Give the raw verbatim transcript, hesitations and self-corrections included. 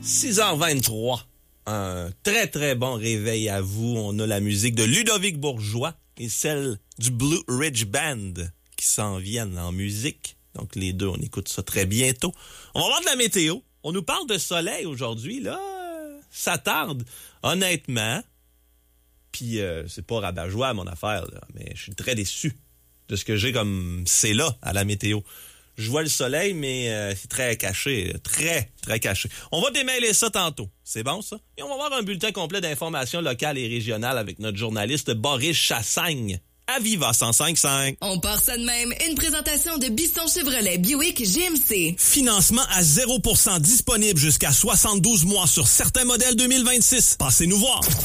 six heures vingt-trois. Un très, très bon réveil à vous. On a la musique de Ludovic Bourgeois et celle du Blue Ridge Band qui s'en viennent en musique. Donc, les deux, on écoute ça très bientôt. On va voir de la météo. On nous parle de soleil aujourd'hui. Là, ça tarde. Honnêtement, puis euh, c'est pas rabat-joie mon affaire, là, mais je suis très déçu de ce que j'ai comme c'est là à la météo. Je vois le soleil, mais euh, c'est très caché. Très, très caché. On va démêler ça tantôt. C'est bon, ça? Et on va voir un bulletin complet d'informations locales et régionales avec notre journaliste Boris Chassagne. À Viva cent cinq cinq. On part ça de même. Une présentation de Biston Chevrolet Buick G M C. Financement à zéro pour cent disponible jusqu'à soixante-douze mois sur certains modèles deux mille vingt-six. Passez nous voir.